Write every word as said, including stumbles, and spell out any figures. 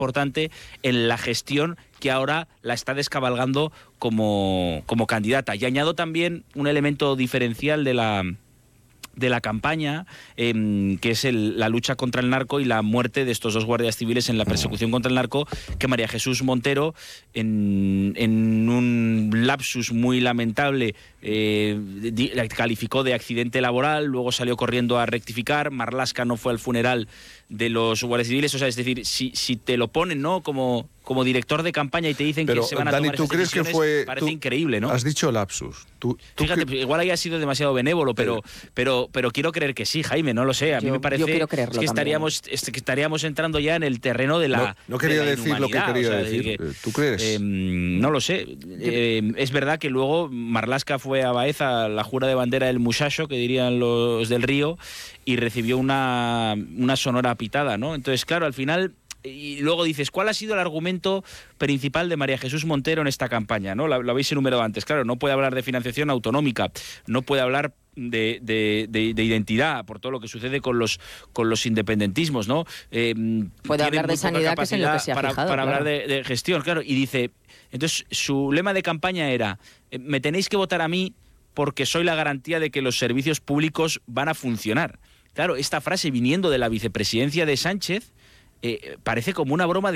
importante en la gestión que ahora la está descabalgando como, como candidata. Y añado también un elemento diferencial de la... de la campaña, eh, que es el, la lucha contra el narco y la muerte de estos dos guardias civiles en la persecución contra el narco, que María Jesús Montero, en, en un lapsus muy lamentable, eh, di, calificó de accidente laboral, luego salió corriendo a rectificar. Marlaska no fue al funeral de los guardias civiles, o sea, es decir, si, si te lo ponen, ¿no?, como, como director de campaña y te dicen Pero, que se van a Dani, tomar ¿tú esas crees que decisiones, fue, parece tú increíble, ¿no? Has dicho lapsus. ¿Tú, tú Fíjate, que... igual haya sido demasiado benévolo, pero, pero, pero quiero creer que sí, Jaime, no lo sé. A mí yo, me parece yo quiero creerlo es que, también. estaríamos, es que estaríamos entrando ya en el terreno de la No, no quería de la decir lo que quería o sea, decir. que, ¿Tú crees? Eh, no lo sé. Eh, es verdad que luego Marlaska fue a Baeza a la jura de bandera del muchacho, que dirían los del Río, y recibió una, una sonora pitada, ¿no? Entonces, claro, al final... Y luego dices, ¿cuál ha sido el argumento principal de María Jesús Montero en esta campaña? ¿No? Lo, lo habéis enumerado antes. Claro, no puede hablar de financiación autonómica, no puede hablar de, de, de, de identidad, por todo lo que sucede con los con los independentismos, ¿no? Eh, puede hablar de sanidad, que es en lo que se ha para, fijado. para claro. hablar de, de gestión, claro. Y dice, entonces su lema de campaña era, me tenéis que votar a mí porque soy la garantía de que los servicios públicos van a funcionar. Claro, esta frase viniendo de la vicepresidencia de Sánchez, Eh, parece como una broma de